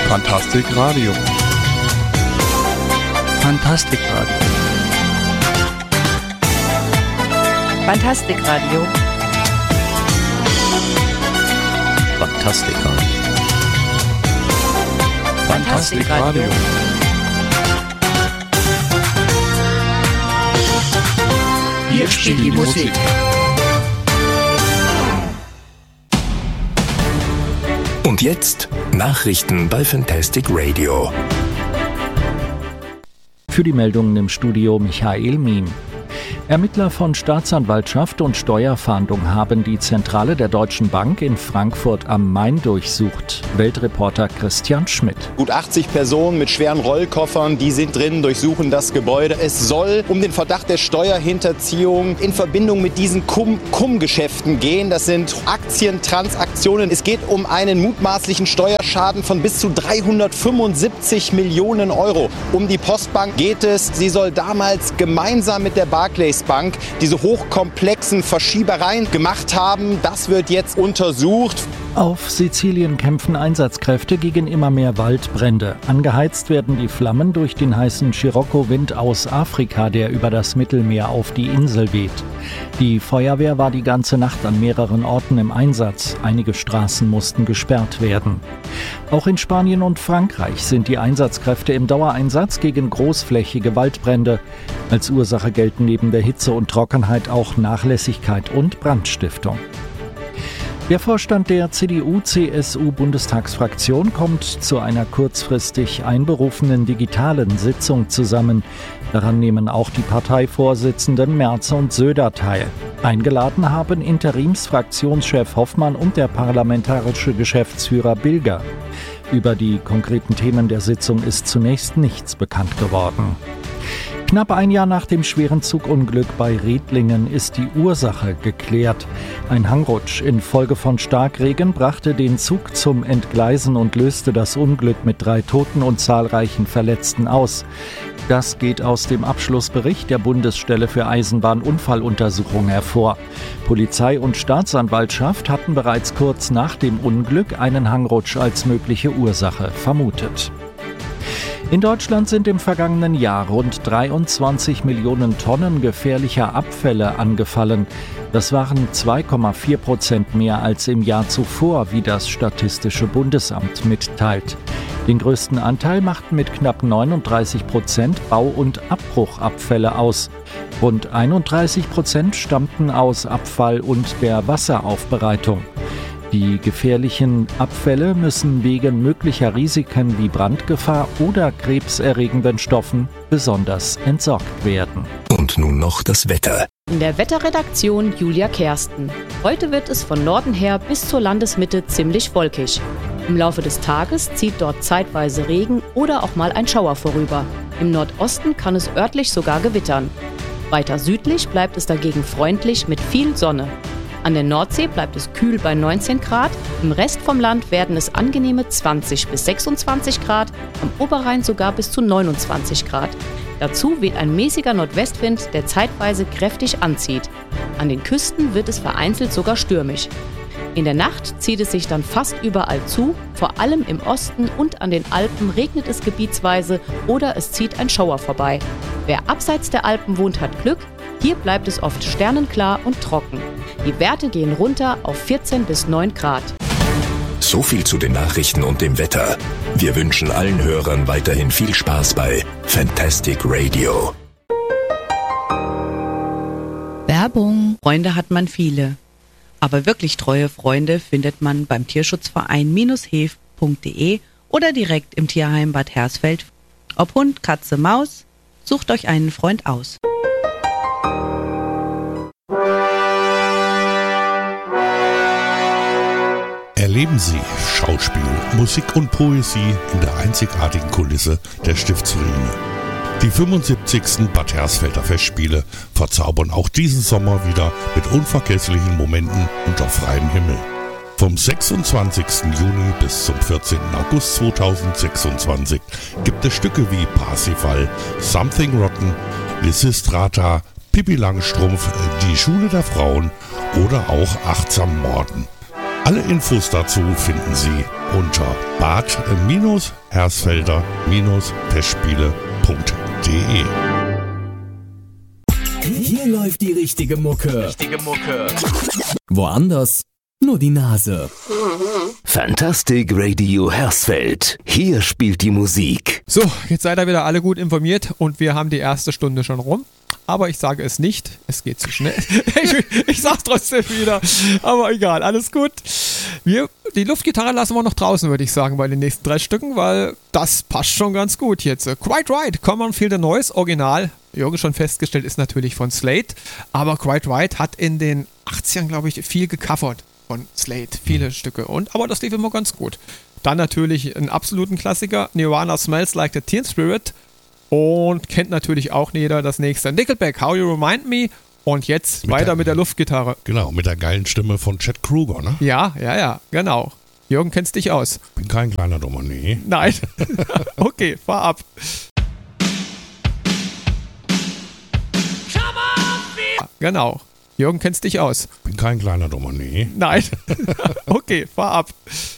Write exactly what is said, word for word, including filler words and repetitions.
Fantastik Radio. Fantastik Radio. Fantastik Radio. Fantastik Radio. Fantastik Radio. Hier spielt die Musik. Und jetzt Nachrichten bei Fantastic Radio. Für die Meldungen im Studio Michael Miem. Ermittler von Staatsanwaltschaft und Steuerfahndung haben die Zentrale der Deutschen Bank in Frankfurt am Main durchsucht. Weltreporter Christian Schmidt. Gut achtzig Personen mit schweren Rollkoffern, die sind drin, durchsuchen das Gebäude. Es soll um den Verdacht der Steuerhinterziehung in Verbindung mit diesen Cum-Cum-Geschäften gehen. Das sind Aktientransaktionen. Es geht um einen mutmaßlichen Steuerschaden von bis zu dreihundertfünfundsiebzig Millionen Euro. Um die Postbank geht es. Sie soll damals gemeinsam mit der Barclays Bank diese hochkomplexen Verschiebereien gemacht haben. Das wird jetzt untersucht. Auf Sizilien kämpfen Einsatzkräfte gegen immer mehr Waldbrände. Angeheizt werden die Flammen durch den heißen Scirocco-Wind aus Afrika, der über das Mittelmeer auf die Insel weht. Die Feuerwehr war die ganze Nacht an mehreren Orten im Einsatz. Einige Straßen mussten gesperrt werden. Auch in Spanien und Frankreich sind die Einsatzkräfte im Dauereinsatz gegen großflächige Waldbrände. Als Ursache gelten neben der Hitze und Trockenheit auch Nachlässigkeit und Brandstiftung. Der Vorstand der C D U C S U-Bundestagsfraktion kommt zu einer kurzfristig einberufenen digitalen Sitzung zusammen. Daran nehmen auch die Parteivorsitzenden Merz und Söder teil. Eingeladen haben Interimsfraktionschef Hoffmann und der parlamentarische Geschäftsführer Bilger. Über die konkreten Themen der Sitzung ist zunächst nichts bekannt geworden. Knapp ein Jahr nach dem schweren Zugunglück bei Riedlingen ist die Ursache geklärt. Ein Hangrutsch infolge von Starkregen brachte den Zug zum Entgleisen und löste das Unglück mit drei Toten und zahlreichen Verletzten aus. Das geht aus dem Abschlussbericht der Bundesstelle für Eisenbahnunfalluntersuchung hervor. Polizei und Staatsanwaltschaft hatten bereits kurz nach dem Unglück einen Hangrutsch als mögliche Ursache vermutet. In Deutschland sind im vergangenen Jahr rund dreiundzwanzig Millionen Tonnen gefährlicher Abfälle angefallen. Das waren zwei Komma vier Prozent mehr als im Jahr zuvor, wie das Statistische Bundesamt mitteilt. Den größten Anteil machten mit knapp neununddreißig Prozent Bau- und Abbruchabfälle aus. Rund einunddreißig Prozent stammten aus Abfall und der Wasseraufbereitung. Die gefährlichen Abfälle müssen wegen möglicher Risiken wie Brandgefahr oder krebserregenden Stoffen besonders entsorgt werden. Und nun noch das Wetter. In der Wetterredaktion Julia Kersten. Heute wird es von Norden her bis zur Landesmitte ziemlich wolkig. Im Laufe des Tages zieht dort zeitweise Regen oder auch mal ein Schauer vorüber. Im Nordosten kann es örtlich sogar gewittern. Weiter südlich bleibt es dagegen freundlich mit viel Sonne. An der Nordsee bleibt es kühl bei neunzehn Grad, im Rest vom Land werden es angenehme zwanzig bis sechsundzwanzig Grad, am Oberrhein sogar bis zu neunundzwanzig Grad. Dazu weht ein mäßiger Nordwestwind, der zeitweise kräftig anzieht. An den Küsten wird es vereinzelt sogar stürmisch. In der Nacht zieht es sich dann fast überall zu, vor allem im Osten und an den Alpen regnet es gebietsweise oder es zieht ein Schauer vorbei. Wer abseits der Alpen wohnt, hat Glück. Hier bleibt es oft sternenklar und trocken. Die Werte gehen runter auf vierzehn bis neun Grad. So viel zu den Nachrichten und dem Wetter. Wir wünschen allen Hörern weiterhin viel Spaß bei Fantastic Radio. Werbung. Freunde hat man viele. Aber wirklich treue Freunde findet man beim Tierschutzverein hev punkt de oder direkt im Tierheim Bad Hersfeld. Ob Hund, Katze, Maus, sucht euch einen Freund aus. Erleben Sie Schauspiel, Musik und Poesie in der einzigartigen Kulisse der Stiftsruine. Die fünfundsiebzigsten Bad Hersfelder Festspiele verzaubern auch diesen Sommer wieder mit unvergesslichen Momenten unter freiem Himmel. Vom sechsundzwanzigsten Juni bis zum vierzehnten August zweitausendsechsundzwanzig gibt es Stücke wie Parsifal, Something Rotten, Lysistrata, Pippi Langstrumpf, Die Schule der Frauen oder auch Achtsam Morden. Alle Infos dazu finden Sie unter bad-hersfelder festspiele punkt de. Hier läuft die richtige Mucke. Richtige Mucke. Woanders nur die Nase. Fantastic Radio Hersfeld. Hier spielt die Musik. So, jetzt seid ihr wieder alle gut informiert und wir haben die erste Stunde schon rum. Aber ich sage es nicht, es geht zu schnell. ich, ich sag's trotzdem wieder. Aber egal, alles gut. Wir, die Luftgitarre lassen wir noch draußen, würde ich sagen, bei den nächsten drei Stücken, weil das passt schon ganz gut jetzt. Quite Right, Come on Feel the Noise, Original. Jürgen schon festgestellt, ist natürlich von Slade. Aber Quite Right hat in den achtzigern, glaube ich, viel gecovert von Slade. Viele mhm. Stücke. Und, aber das lief immer ganz gut. Dann natürlich einen absoluten Klassiker, Nirvana Smells Like the Teen Spirit. Und kennt natürlich auch jeder das nächste. Nickelback, How You Remind Me. Und jetzt mit weiter der, mit der Luftgitarre. Genau, mit der geilen Stimme von Chad Kruger, ne? Ja, ja, ja, genau. Jürgen, kennst dich aus? Bin kein kleiner Dummer, nee. Nein. Okay, fahr ab. Genau. Jürgen, kennst dich aus? Bin kein kleiner Dummer, nee. Nein. Okay, fahr ab.